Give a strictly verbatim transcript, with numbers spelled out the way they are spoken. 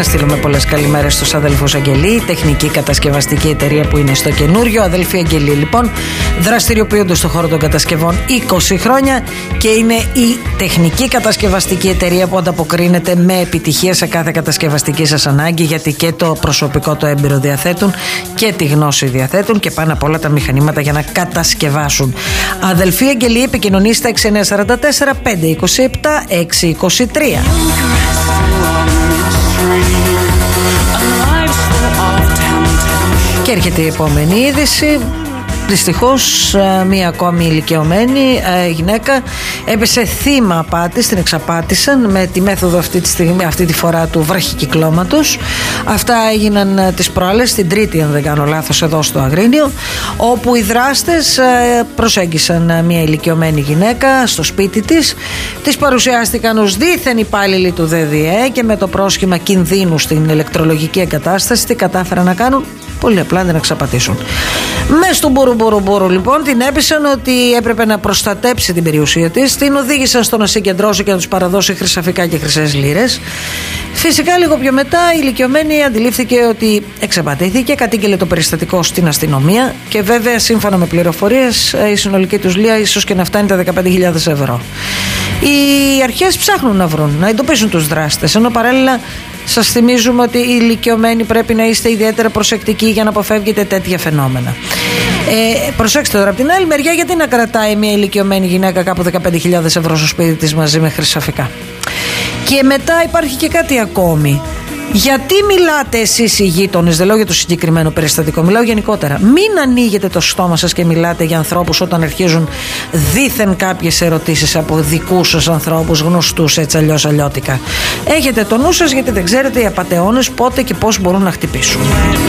Να στείλουμε πολλές καλημέρες στους αδελφούς Αγγελή, τεχνική κατασκευαστική εταιρεία που είναι στο καινούριο. Αδελφοί Αγγελή, λοιπόν, δραστηριοποιούνται στον χώρο των κατασκευών είκοσι χρόνια και είναι η τεχνική κατασκευαστική εταιρεία που ανταποκρίνεται με επιτυχία σε κάθε κατασκευαστική σας ανάγκη, γιατί και το προσωπικό το έμπειρο διαθέτουν και τη γνώση διαθέτουν και πάνω απ' όλα τα μηχανήματα για να κατασκευάσουν. Αδελφοί Αγγελή, επικοινωνήστε έξι εννιά τέσσερα τέσσερα πέντε είκοσι επτά έξι είκοσι τρία. Και έρχεται η επόμενη είδηση. Δυστυχώς μία ακόμη ηλικιωμένη γυναίκα έπεσε θύμα απάτης, την εξαπάτησαν με τη μέθοδο αυτή τη, στιγμή, αυτή τη φορά του βραχικυκλώματος. Αυτά έγιναν τις προάλλες, την Τρίτη αν δεν κάνω λάθος, εδώ στο Αγρίνιο, όπου οι δράστες προσέγγισαν μία ηλικιωμένη γυναίκα στο σπίτι της, της παρουσιάστηκαν ως δίθεν υπάλληλοι του ΔΔΕ και με το πρόσχημα κινδύνου στην ηλεκτρολογική εγκατάσταση τι κατάφεραν να κάνουν? Πολύ απλά την εξαπατήσουν. Μες στον μπουρουμπουρουμπουρου λοιπόν την έπεισαν ότι έπρεπε να προστατέψει την περιουσία της, την οδήγησαν στο να συγκεντρώσει και να τους παραδώσει χρυσαφικά και χρυσές λίρες. Φυσικά λίγο πιο μετά η ηλικιωμένη αντιλήφθηκε ότι εξαπατήθηκε, κατήγγειλε το περιστατικό στην αστυνομία και βέβαια σύμφωνα με πληροφορίες η συνολική τους λία ίσως και να φτάνει τα δεκαπέντε χιλιάδες ευρώ. Οι αρχές ψάχνουν να βρουν, να εντοπίσουν τους δράστες, ενώ παράλληλα σας θυμίζουμε ότι οι ηλικιωμένοι πρέπει να είστε ιδιαίτερα προσεκτικοί για να αποφεύγετε τέτοια φαινόμενα. Ε, προσέξτε τώρα, από την άλλη μεριά, γιατί να κρατάει μια ηλικιωμένη γυναίκα κάπου δεκαπέντε χιλιάδες ευρώ στο σπίτι της μαζί με χρυσαφικά? Και μετά υπάρχει και κάτι ακόμη. Γιατί μιλάτε εσείς οι γείτονες, δεν λέω για το συγκεκριμένο περιστατικό, μιλάω γενικότερα. Μην ανοίγετε το στόμα σας και μιλάτε για ανθρώπους όταν αρχίζουν δήθεν κάποιες ερωτήσεις από δικούς σας ανθρώπους, γνωστούς έτσι αλλιώς αλλιώτικα. Έχετε το νου σας, γιατί δεν ξέρετε οι απατεώνες πότε και πώς μπορούν να χτυπήσουν.